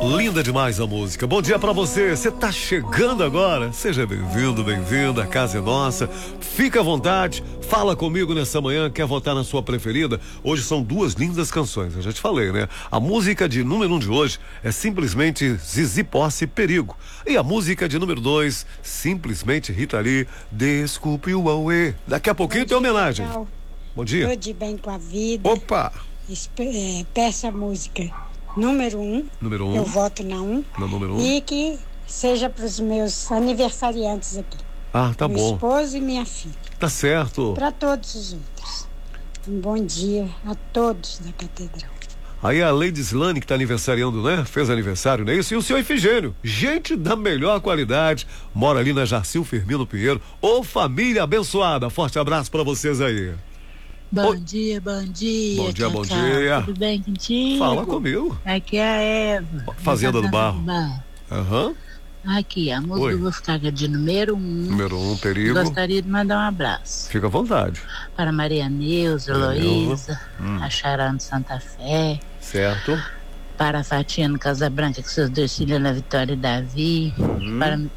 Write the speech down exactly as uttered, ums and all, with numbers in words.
Linda demais a música. Bom dia pra você. Você tá chegando agora? Seja bem-vindo, bem-vinda. A casa é nossa. Fica à vontade. Fala comigo nessa manhã. Quer votar na sua preferida? Hoje são duas lindas canções. Eu já te falei, né? A música de número um de hoje é simplesmente Zizi Posse, Perigo. E a música de número dois, simplesmente Rita Lee, Desculpe o Auê. Daqui a pouquinho tem homenagem. Tchau. Bom dia. Tudo de bem com a vida. Opa! Espe- é, peça a música número um. Número um. Eu voto na um. No número um. E que seja para os meus aniversariantes aqui. Ah, tá meu bom. esposo e minha filha. Tá certo. Para todos os outros. Um bom dia a todos da Catedral. Aí a Lady Slane, que tá aniversariando, né? Fez aniversário, não é isso? E o seu Efigênio, gente da melhor qualidade, mora ali na Jarcil Firmino Pinheiro. Ô, família abençoada, forte abraço pra vocês aí. Bom Oi. dia, bom dia. Bom dia, tchau, bom tchau. dia. Tudo bem contigo? Fala comigo. Aqui é a Eva. Fazenda do Barro. Barro. Aham. Aqui, a música Oi. eu vou ficar de número um. Número um, Perigo. Gostaria de mandar um abraço Fica à vontade. para Maria Neuza, Maria Heloísa, Hum. a Charano Santa Fé, Certo. para a Fatiano Casabranca, com seus dois filhos, Ana Vitória e Davi, Uhum. para